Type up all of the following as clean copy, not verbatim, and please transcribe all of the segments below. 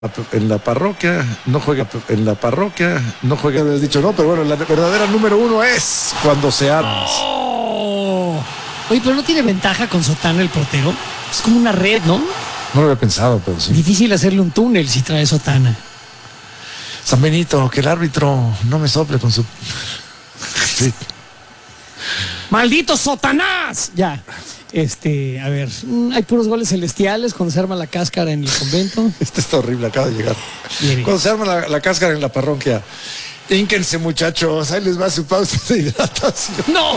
En la parroquia no juega, habías dicho no, pero bueno, la verdadera número uno es cuando se arma. Oh. Oye, pero no tiene ventaja con Sotana el portero. Es como una red, ¿no? No lo había pensado, pero sí. Difícil hacerle un túnel si trae Sotana. San Benito, que el árbitro no me sople con su... Sí. ¡Maldito Sotanás! Ya. A ver, hay puros goles celestiales cuando se arma la cáscara en el convento. Este está horrible, acaba de llegar. Bien. Cuando se arma la cáscara en la parroquia. Hínquense, muchachos, ahí les va su pausa de hidratación. ¡No!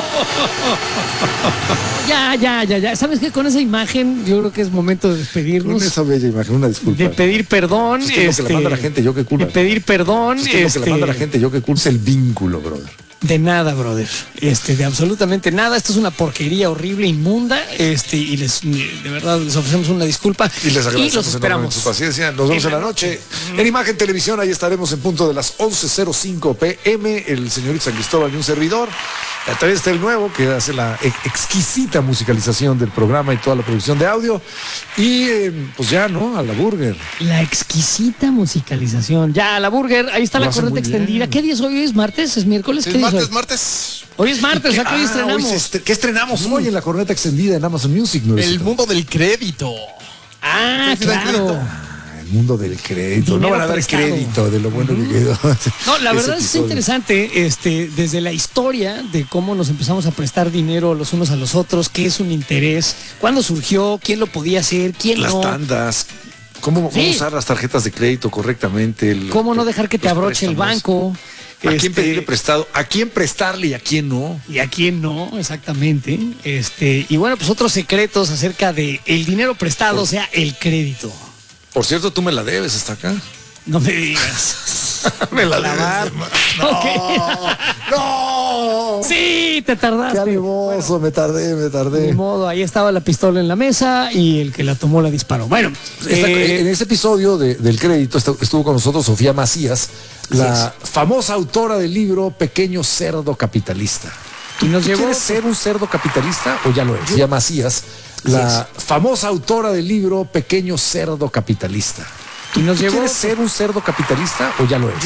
Ya. ¿Sabes qué? Con esa imagen yo creo que es momento de despedirnos. Con esa bella imagen, una disculpa. De pedir perdón. Esto es lo que le manda a la gente, yo qué culpa. De pedir perdón. Esto es lo que le manda a la gente, yo qué culpa. Es el vínculo, brother. De nada, brother. De absolutamente nada. Esto es una porquería horrible, inmunda. Y de verdad les ofrecemos una disculpa. Y les agradecemos los esperamos. Su paciencia. Nos vemos en la noche. En Imagen Televisión, ahí estaremos en punto de las 11:05 p.m. El señorito San Cristóbal y un servidor. A través del nuevo, que hace la exquisita musicalización del programa y toda la producción de audio. Y pues ya, ¿no? A la burger. La exquisita musicalización. Ya, a la burger. Ahí está la corneta extendida. ¿Qué día es hoy? ¿Es martes? ¿Es miércoles? ¿Qué día es hoy? Martes. Hoy es martes, ¿a qué hoy estrenamos? ¿Qué estrenamos hoy en la corneta extendida en Amazon Music? El mundo del crédito. Ah, claro. El mundo del crédito. Dinero no van a dar prestado. Crédito de lo bueno que quedó. No, la verdad es interesante, desde la historia de cómo nos empezamos a prestar dinero los unos a los otros, qué es un interés, cuándo surgió, quién lo podía hacer, quién las no. Las tandas. ¿Cómo usar las tarjetas de crédito correctamente? ¿Cómo no dejar que te abroche el banco? ¿A quién pedirle prestado? ¿A quién prestarle y a quién no? Y a quién no, exactamente. Y bueno, pues otros secretos acerca de el dinero prestado, o sea, el crédito. Por cierto, tú me la debes hasta acá. No me digas. Me la debes. No. Okay. No. Sí, te tardaste. Qué amigoso, me tardé. De modo, ahí estaba la pistola en la mesa y el que la tomó la disparó. Bueno, en ese episodio del crédito estuvo con nosotros Sofía Macías, la famosa autora del libro Pequeño Cerdo Capitalista. Y nos llevó... ¿Quieres ser un cerdo capitalista o ya lo es? Sofía Macías, la famosa autora del libro Pequeño Cerdo Capitalista. Y nos llevó... ¿Quieres ser un cerdo capitalista o ya lo es?